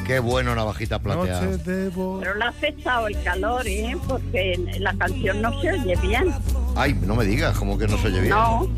Qué bueno, navajita plateada. Pero le ha afectado el calor, porque la canción no se oye bien. Ay, no me digas, ¿cómo que no se oye bien? No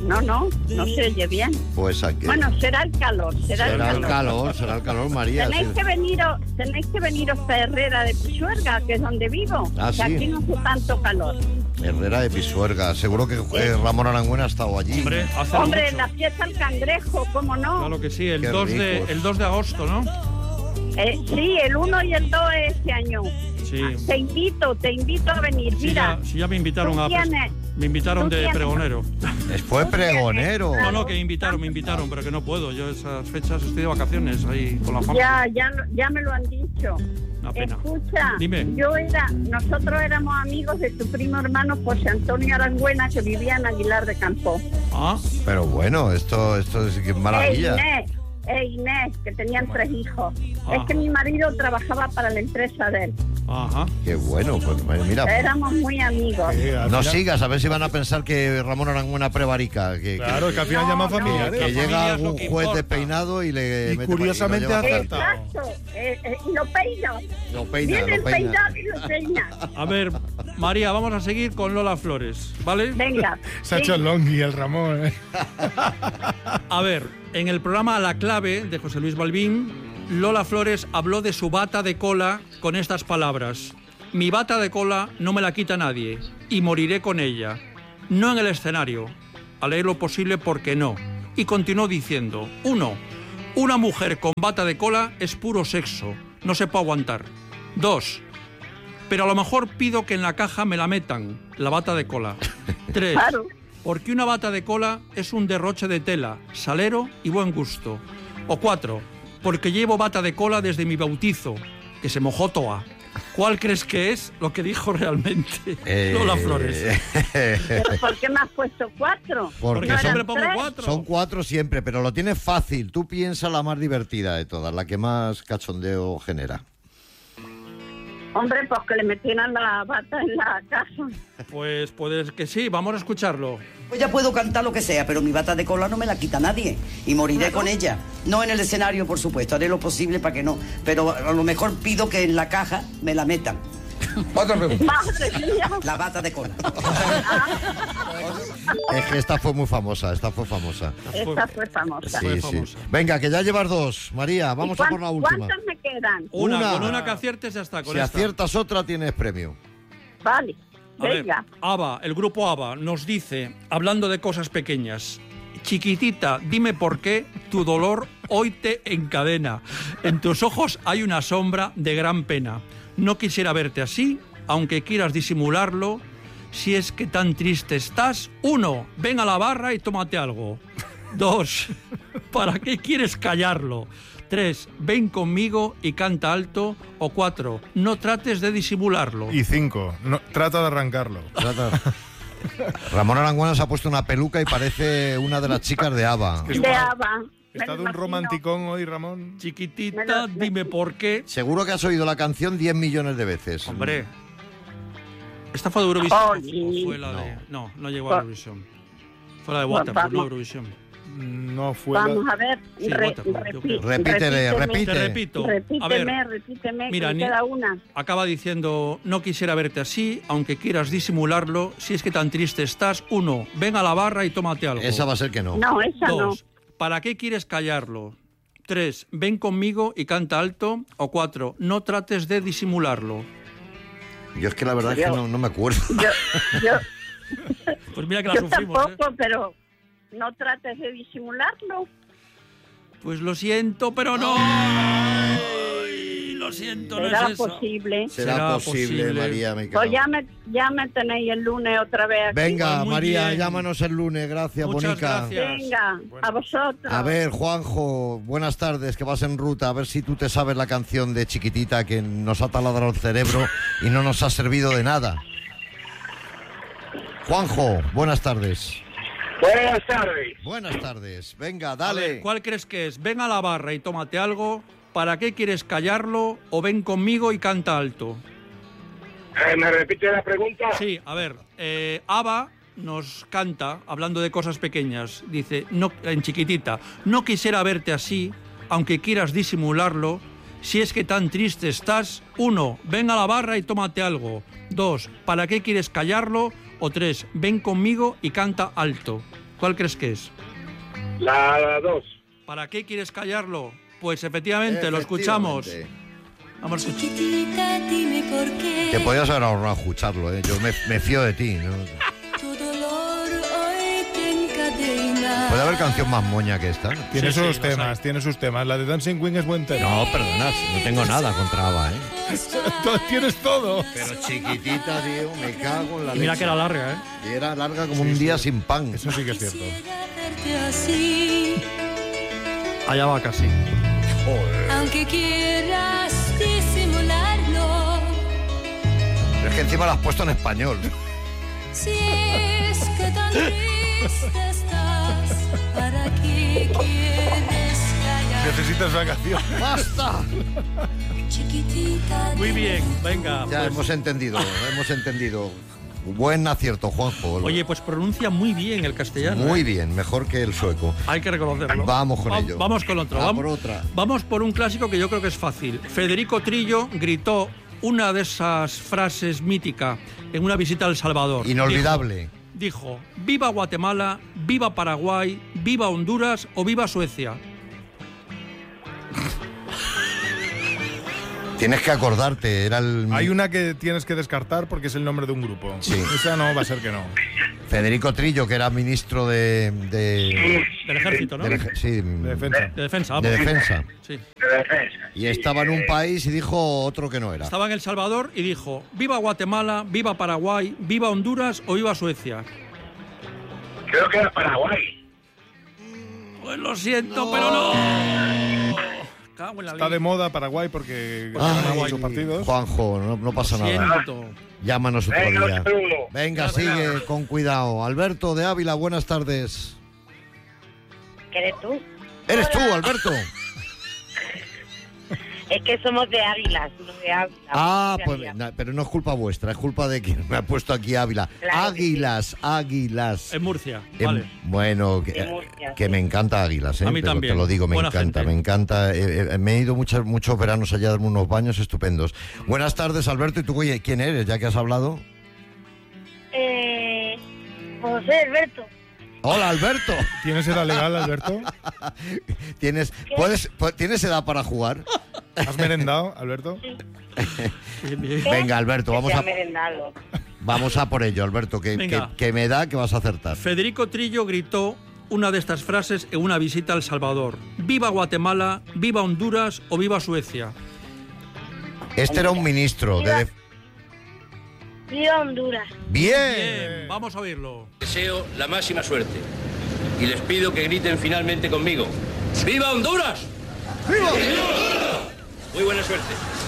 se oye bien. Pues aquí. Bueno, será el calor, será el calor, María. Tenéis que veniros a Herrera de Pisuerga, que es donde vivo. Ah, que sí. aquí no hace tanto calor. Herrera de Pisuerga, seguro que Ramón Arangüena ha estado allí. Hombre, la fiesta al cangrejo, ¿cómo no? Claro que sí, el 2 de agosto, ¿no? Sí, el 1 y el 2 este año. Sí. Te invito a venir. Sí, mira. ya me invitaron me invitaron de pregonero. Después pregonero. No, que me invitaron, pero que no puedo. Yo esas fechas estoy de vacaciones ahí con la familia. Ya me lo han dicho. Una pena. Escucha, Dime. nosotros éramos amigos de tu primo hermano José Antonio Arangüena, que vivía en Aguilar de Campo. Ah. Pero bueno, esto es maravilla. Inés, que tenían 3 hijos. Es que mi marido trabajaba para la empresa de él. Ajá. Qué bueno, pues mira. Éramos muy amigos. No sigas, a ver si van a pensar que Ramón Arangüena prevarica. Claro, que al final llama familia. Que llega algún juez despeinado y le mete curiosamente Exacto. Y lo peina. Lo peina. Viene el peinado y lo peina. A ver, María, vamos a seguir con Lola Flores, ¿vale? Venga. Se ha hecho longhi el Ramón. A ver, en el programa La Clave de José Luis Balbín, Lola Flores habló de su bata de cola con estas palabras: mi bata de cola no me la quita nadie y moriré con ella. No en el escenario, a leer lo posible porque no. Y continuó diciendo: 1. Una mujer con bata de cola es puro sexo, no se puede aguantar. 2. Pero a lo mejor pido que en la caja me la metan, la bata de cola. 3. Claro. Porque una bata de cola es un derroche de tela, salero y buen gusto. O 4. Porque llevo bata de cola desde mi bautizo, que se mojó toa. ¿Cuál crees que es lo que dijo realmente Lola Flores? ¿Pero por qué me has puesto 4? Porque ¿No siempre pongo 4? Son 4 siempre, pero lo tienes fácil. Tú piensas la más divertida de todas, la que más cachondeo genera. Hombre, pues que le metieran la bata en la casa. Pues puede que sí, vamos a escucharlo. Pues ya puedo cantar lo que sea, pero mi bata de cola no me la quita nadie y moriré con ella. No en el escenario, por supuesto, haré lo posible para que no, pero a lo mejor pido que en la caja me la metan. Otra pregunta. ¡Madre mía! La bata de cola. Es que esta fue muy famosa, Esta fue famosa. Sí. Venga, que ya llevas 2, María, vamos a por la última. ¿Cuántas me quedan? Con una que aciertes ya está. Con si esta. aciertas otra, tienes premio. Vale, A ver, venga. ABBA, el grupo ABBA, nos dice, hablando de cosas pequeñas: chiquitita, dime por qué tu dolor hoy te encadena. En tus ojos hay una sombra de gran pena. No quisiera verte así, aunque quieras disimularlo. Si es que tan triste estás. 1. Ven a la barra y tómate algo. 2. ¿Para qué quieres callarlo? 3. Ven conmigo y canta alto. O 4. No trates de disimularlo. Y 5. No, trata de arrancarlo. Ramón Arangüena se ha puesto una peluca y parece una de las chicas de ABBA. De ABBA. ¿Está de un romanticón hoy, Ramón? Chiquitita, dime por qué. Seguro que has oído la canción 10 millones de veces. Hombre, ¿esta fue de Eurovisión o fue la de...? No llegó a Eurovisión. Fue la de Waterloo, no Eurovisión. No fue Vamos a ver, Sí, Waterloo, yo creo. Repite. Te repito. A ver, repíteme, mira, que me queda una. acaba diciendo: no quisiera verte así, aunque quieras disimularlo. Si es que tan triste estás. 1. Ven a la barra y tómate algo. Esa va a ser que no. No, esa 2. ¿Para qué quieres callarlo? 3. Ven conmigo y canta alto. O 4. No trates de disimularlo. Yo es que la verdad es que no me acuerdo. Yo Pues mira que la yo sufrimos, tampoco, pero no trates de disimularlo. Pues lo siento, pero no. Ay, lo siento, no ¿Será es eso. posible? Será posible, María, me cago. Pues ya me tenéis el lunes otra vez aquí. Venga, Pues muy María, bien. llámanos el lunes. Gracias, Muchas bonica. gracias. Venga, a vosotros. A ver, Juanjo, buenas tardes, que vas en ruta. A ver si tú te sabes la canción de Chiquitita que nos ha taladrado el cerebro y no nos ha servido de nada. Juanjo, buenas tardes. Buenas tardes. Buenas tardes. Venga, A dale. ver, ¿cuál crees que es? Ven a la barra y tómate algo. ¿Para qué quieres callarlo? O ven conmigo y canta alto. ¿Me repite la pregunta? Sí, a ver, ABBA nos canta, hablando de cosas pequeñas, dice, no, en Chiquitita: no quisiera verte así, aunque quieras disimularlo. Si es que tan triste estás, 1, ven a la barra y tómate algo. 2, ¿para qué quieres callarlo? O 3, ven conmigo y canta alto. ¿Cuál crees que es? La 2. ¿Para qué quieres callarlo? Pues efectivamente, lo escuchamos. Vamos a escuchar. Chiquitita, dime por qué. Te podías haber ahorrado escucharlo, ¿eh? Yo me fío de ti, ¿no? Tu dolor hoy te encadena. Puede haber canción más moña que esta. Tiene Sí, sus sí, temas, tiene sus temas. La de Dancing Queen es buen tema. No, perdona, no tengo nada contra ABBA, ¿eh? Tienes todo. Pero chiquitita, tío, me cago en la Y mira leche. que era larga, ¿eh? Y era larga como un día sin pan. Eso sí que es cierto. Quisiera verte así, Allá va casi. aunque quieras disimularlo. Pero es que encima la has puesto en español. Si es que tan triste estás, ¿para qué quieres callar? Necesitas vacaciones. ¡Basta! Chiquitita, Muy bien, venga. Ya pues- hemos entendido. Buen acierto, Juanjo. Oye, pues pronuncia muy bien el castellano. Muy ¿eh? bien, mejor que el sueco. Hay que reconocerlo. Vamos con ello. Vamos con otro. Va por otra. Vamos por un clásico que yo creo que es fácil. Federico Trillo gritó una de esas frases míticas en una visita a El Salvador. Inolvidable. Dijo, viva Guatemala, viva Paraguay, viva Honduras o viva Suecia. Tienes que acordarte, era el... Hay una que tienes que descartar porque es el nombre de un grupo. Sí. Esa no va a ser que no. Federico Trillo, que era ministro de Del ejército, ¿no? sí, De defensa. De defensa, de vamos. defensa. Sí. De defensa. Y estaba en un país y dijo otro que no era. Estaba en El Salvador y dijo, viva Guatemala, viva Paraguay, viva Honduras o viva Suecia. Creo que era Paraguay. Pues lo siento, pero no. Cago en la Está vida. de moda Paraguay porque Ay, ganan muchos partidos. Juanjo, no pasa Lo nada. siento. Llámanos otro Venga, día. otro uno. Venga, sigue con cuidado. Alberto de Ávila, buenas tardes. ¿Qué eres tú? ¿Eres tú, Alberto? Es que somos de Águilas, no de Ávila. Ah, De pues, Ávila. pero no es culpa vuestra, es culpa de quien me ha puesto aquí Ávila. Claro que sí. Águilas. En Murcia, Em, Bueno, De Murcia, que sí. me encanta Águilas, ¿eh? A mí Pero también. te lo digo, me Buena encanta, gente. me encanta. Me he ido muchos veranos allá a darme unos baños estupendos. Buenas tardes, Alberto. ¿Y tú quién eres, ya que has hablado? José Alberto. Hola, Alberto. ¿Tienes edad legal, Alberto? ¿Tienes edad para jugar? ¿Has merendado, Alberto? Bien, bien. Venga, Alberto, Merendalo. vamos a por ello, Alberto, Venga. que me da que vas a acertar. Federico Trillo gritó una de estas frases en una visita a El Salvador. Viva Guatemala, viva Honduras o viva Suecia. Este era un ministro de... Viva Honduras. ¡Bien! Bien, vamos a oírlo. Deseo la máxima suerte y les pido que griten finalmente conmigo. ¡Viva Honduras! ¡Viva! Muy buena suerte.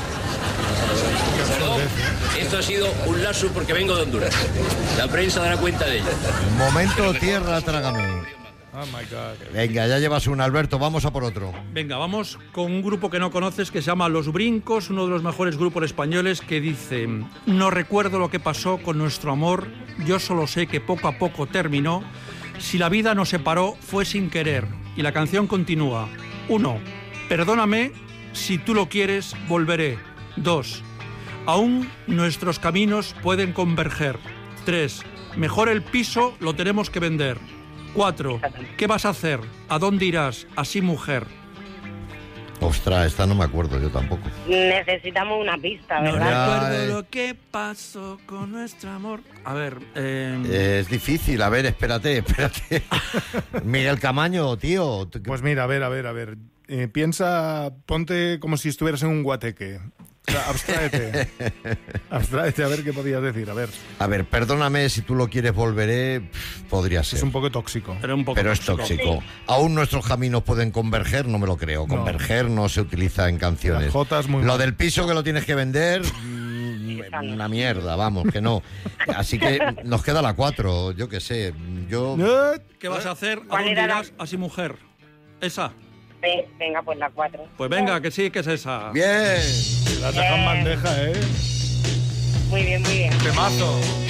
Perdón, esto ha sido un lazo porque vengo de Honduras. La prensa dará cuenta de ello. Momento tierra, trágame. Oh my God. Venga, ya llevas un, Alberto, vamos a por otro. Venga, vamos con un grupo que no conoces que se llama Los Brincos, uno de los mejores grupos españoles que dice: no recuerdo lo que pasó con nuestro amor, yo solo sé que poco a poco terminó. Si la vida nos separó fue sin querer. Y la canción continúa. 1. Perdóname, si tú lo quieres, volveré. 2. Aún nuestros caminos pueden converger. 3. Mejor el piso lo tenemos que vender. 4. ¿Qué vas a hacer? ¿A dónde irás? Así mujer. Ostras, esta no me acuerdo yo tampoco. Necesitamos una pista, No ¿verdad? recuerdo lo que pasó con nuestro amor. A ver, Es difícil, a ver, espérate. Miguel Camaño, tío. Pues mira, a ver. Piensa, ponte como si estuvieras en un guateque. O sea, abstráete. Abstráete, a ver qué podías decir. A ver, Perdóname, si tú lo quieres, volveré. Podría ser. es un poco tóxico. era un poco Pero es tóxico. Aún nuestros caminos pueden converger, no me lo creo. No. Converger no se utiliza en canciones. Las jotas muy Lo mal. del piso que lo tienes que vender, una mierda, vamos, que no. Así que nos queda la 4, yo qué sé. Yo... ¿Qué vas a hacer? ¿A ¿Cuál dónde era la- irás? Así mujer. Esa. Venga, pues la 4. Pues venga, que sí, que es esa. Bien. La dejan bandeja, ¿eh? Muy bien, muy bien. Temazo.